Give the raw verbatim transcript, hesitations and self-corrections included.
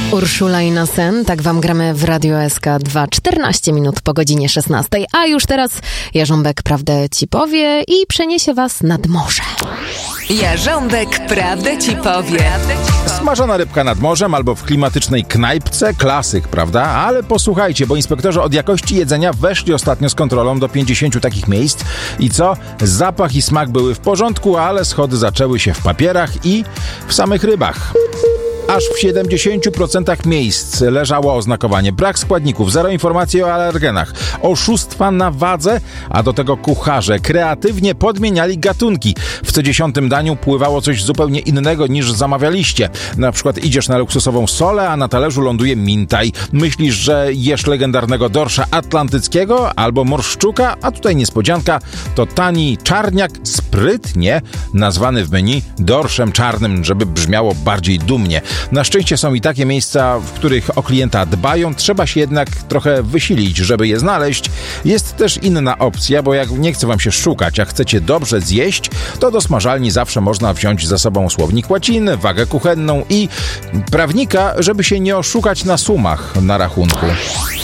Urszula i Nasen, tak wam gramy w Radio S K dwa, czternaście minut po godzinie szesnastej, a już teraz Jarząbek prawdę ci powie i przeniesie was nad morze. Jarząbek prawdę ci powie. Smażona rybka nad morzem albo w klimatycznej knajpce, klasyk, prawda? Ale posłuchajcie, bo inspektorzy od jakości jedzenia weszli ostatnio z kontrolą do pięćdziesięciu takich miejsc i co? Zapach i smak były w porządku, ale schody zaczęły się w papierach i w samych rybach. Aż w siedemdziesięciu procentach miejsc leżało oznakowanie brak składników, zero informacji o alergenach, oszustwa na wadze, a do tego kucharze kreatywnie podmieniali gatunki. W co dziesiątym daniu pływało coś zupełnie innego niż zamawialiście. Na przykład idziesz na luksusową solę, a na talerzu ląduje mintaj. Myślisz, że jesz legendarnego dorsza atlantyckiego albo morszczuka, a tutaj niespodzianka, to tani czarniak sprytnie nazwany w menu dorszem czarnym, żeby brzmiało bardziej dumnie. Na szczęście są i takie miejsca, w których o klienta dbają, trzeba się jednak trochę wysilić, żeby je znaleźć. Jest też inna opcja, bo jak nie chce wam się szukać, a chcecie dobrze zjeść, to do smażalni zawsze można wziąć ze sobą słownik łaciny, wagę kuchenną i prawnika, żeby się nie oszukać na sumach na rachunku.